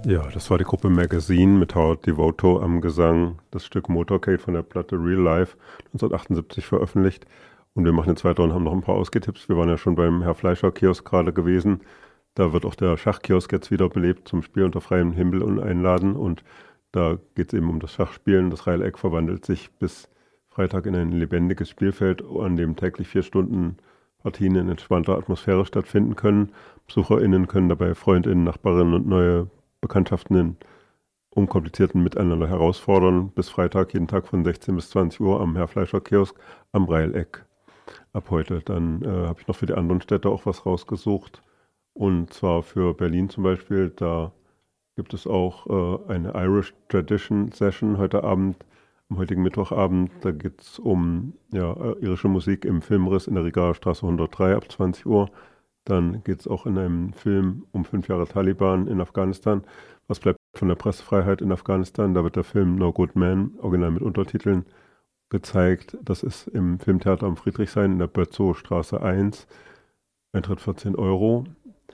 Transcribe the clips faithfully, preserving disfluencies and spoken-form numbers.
Ja, das war die Gruppe Magazine mit Howard Devoto am Gesang, das Stück Motorcade von der Platte Real Life neunzehnhundertachtundsiebzig veröffentlicht. Und wir machen jetzt weiter und haben noch ein paar Ausgetipps. Wir waren ja schon beim Herr Fleischer Kiosk gerade gewesen. Da wird auch der Schachkiosk jetzt wieder belebt zum Spiel unter freiem Himmel und einladen. Und da geht es eben um das Schachspielen. Das Reileck verwandelt sich bis Freitag in ein lebendiges Spielfeld, an dem täglich vier Stunden Partien in entspannter Atmosphäre stattfinden können. BesucherInnen können dabei FreundInnen, Nachbarinnen und neue Bekanntschaften in unkomplizierten Miteinander herausfordern. Bis Freitag, jeden Tag von sechzehn bis zwanzig Uhr am Herr Fleischer Kiosk am Reileck. Ab heute. Dann äh, habe ich noch für die anderen Städte auch was rausgesucht. Und zwar für Berlin zum Beispiel. Da gibt es auch äh, eine Irish Tradition Session heute Abend, am heutigen Mittwochabend. Da geht es um ja, äh, irische Musik im Filmriss in der Rigaer Straße hundertdrei ab zwanzig Uhr. Dann geht es auch in einem Film um fünf Jahre Taliban in Afghanistan. Was bleibt von der Pressefreiheit in Afghanistan? Da wird der Film No Good Man, original mit Untertiteln, gezeigt. Das ist im Filmtheater am Friedrichshain in der Bötzow-Straße eins. Eintritt vierzehn Euro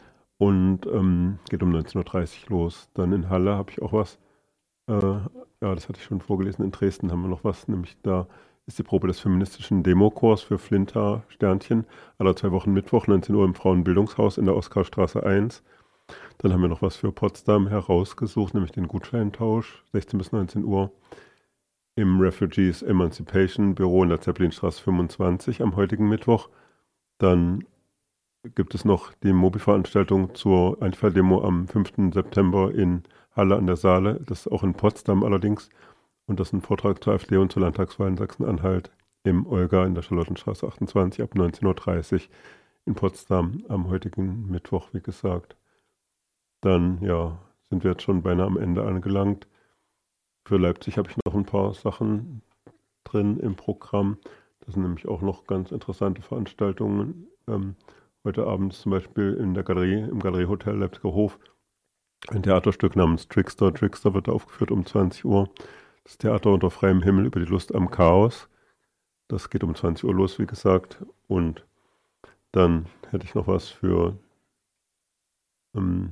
und ähm, geht um neunzehn Uhr dreißig los. Dann in Halle habe ich auch was. Äh, ja, das hatte ich schon vorgelesen. In Dresden haben wir noch was, nämlich da ist die Probe des feministischen Demochors für Flinter Sternchen. Alle zwei Wochen Mittwoch, neunzehn Uhr im Frauenbildungshaus in der Oskarstraße eins. Dann haben wir noch was für Potsdam herausgesucht, nämlich den Gutscheintausch, sechzehn bis neunzehn Uhr im Refugees Emancipation Büro in der Zeppelinstraße fünfundzwanzig am heutigen Mittwoch. Dann gibt es noch die Mobi-Veranstaltung zur Antifa-Demo am fünften September in Halle an der Saale. Das ist auch in Potsdam allerdings. Und das ist ein Vortrag zur AfD und zur Landtagswahl in Sachsen-Anhalt im Olga in der Charlottenstraße achtundzwanzig ab neunzehn Uhr dreißig in Potsdam am heutigen Mittwoch, wie gesagt. Dann, ja, sind wir jetzt schon beinahe am Ende angelangt. Für Leipzig habe ich noch ein paar Sachen drin im Programm. Das sind nämlich auch noch ganz interessante Veranstaltungen. Ähm, heute Abend zum Beispiel in der Galerie, im Galeriehotel Leipziger Hof, ein Theaterstück namens Trickster. Trickster wird aufgeführt um zwanzig Uhr. Das Theater unter freiem Himmel über die Lust am Chaos. Das geht um zwanzig Uhr los, wie gesagt. Und dann hätte ich noch was für ähm,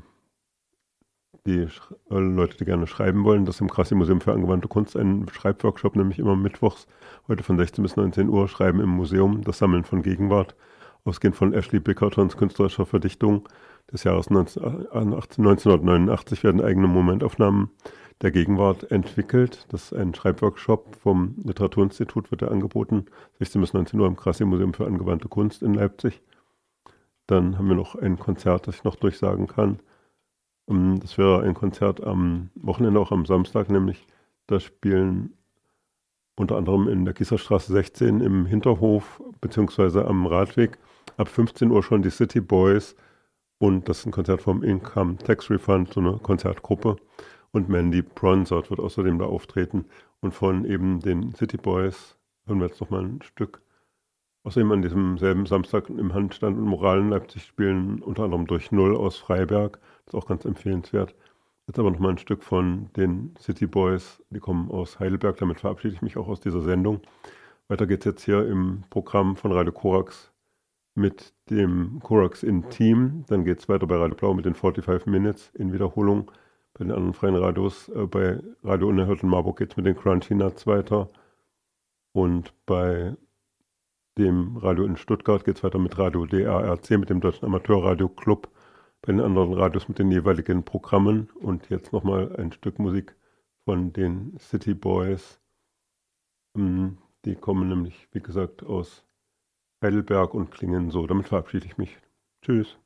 die Sch äh, Leute, die gerne schreiben wollen. Das ist im Krassi Museum für angewandte Kunst ein Schreibworkshop, nämlich immer mittwochs, heute von sechzehn bis neunzehn Uhr, Schreiben im Museum, das Sammeln von Gegenwart, ausgehend von Ashley Bickertons künstlerischer Verdichtung des Jahres neunzehnhundertneunundachtzig werden eigene Momentaufnahmen der Gegenwart entwickelt. Das ist ein Schreibworkshop vom Literaturinstitut, wird er angeboten, sechzehn bis neunzehn Uhr im Krassi Museum für angewandte Kunst in Leipzig. Dann haben wir noch ein Konzert, das ich noch durchsagen kann. Das wäre ein Konzert am Wochenende, auch am Samstag, nämlich da spielen unter anderem in der Kieserstraße sechzehn im Hinterhof beziehungsweise am Radweg ab fünfzehn Uhr schon die City Boys und das ist ein Konzert vom Income Tax Refund, so eine Konzertgruppe, und Mandy Bronsort wird außerdem da auftreten und von eben den City Boys hören wir jetzt nochmal ein Stück. Außerdem an diesem selben Samstag im Handstand und Moral in Leipzig spielen unter anderem Durch Null aus Freiberg. Das ist auch ganz empfehlenswert. Jetzt aber nochmal ein Stück von den City Boys. Die kommen aus Heidelberg. Damit verabschiede ich mich auch aus dieser Sendung. Weiter geht es jetzt hier im Programm von Radio Korax mit dem Korax in Team. Dann geht es weiter bei Radio Blau mit den fünfundvierzig Minutes in Wiederholung. Bei den anderen freien Radios, äh, bei Radio Unerhört in Marburg geht es mit den Crunchy Nuts weiter. Und bei dem Radio in Stuttgart geht es weiter mit Radio D A R C, mit dem Deutschen Amateurradio Club, bei den anderen Radios mit den jeweiligen Programmen. Und jetzt nochmal ein Stück Musik von den City Boys. Die kommen nämlich, wie gesagt, aus Heidelberg und klingen so. Damit verabschiede ich mich. Tschüss.